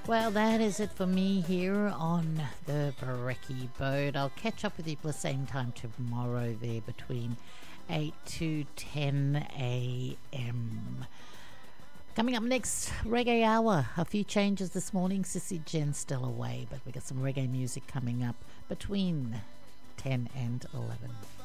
Well, that is it for me here on the Brekkie Boat. I'll catch up with you at the same time tomorrow there between 8 to 10 a.m. Coming up next, Reggae Hour. A few changes this morning. Sissy Jen's still away, but we got some reggae music coming up between 10 and 11.